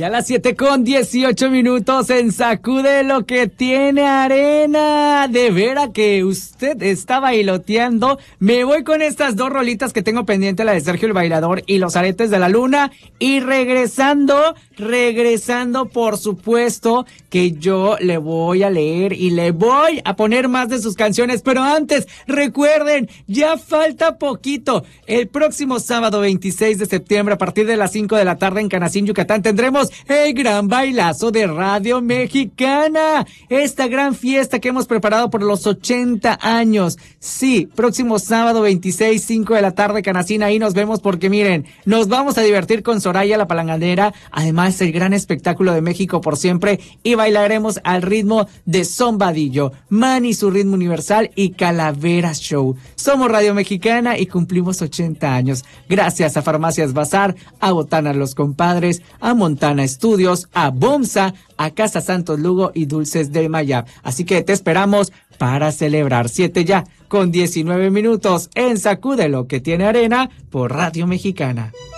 Ya las 7:18 en Sacude lo que tiene arena. De veras que usted está bailoteando. Me voy con estas dos rolitas que tengo pendiente, la de Sergio el Bailador y Los Aretes de la Luna. Y regresando, por supuesto, que yo le voy a leer y le voy a poner más de sus canciones. Pero antes, recuerden, ya falta poquito. El próximo sábado 26 de septiembre, a partir de las 5 de la tarde en Canacín, Yucatán, tendremos el gran bailazo de Radio Mexicana. Esta gran fiesta que hemos preparado por los 80 años. Sí, próximo sábado 26, 5 de la tarde, Canacín, ahí nos vemos porque miren, nos vamos a divertir con Soraya la Palanganera. Además, el gran espectáculo de México por siempre y bailaremos al ritmo de Zombadillo, Manny su ritmo universal y Calavera Show. Somos Radio Mexicana y cumplimos 80 años. Gracias a Farmacias Bazar, a Botana Los Compadres, a Montana Estudios, a Bomsa, a Casa Santos Lugo y Dulces del Mayab. Así que te esperamos para celebrar. 7:19 en Sacude lo que tiene arena por Radio Mexicana.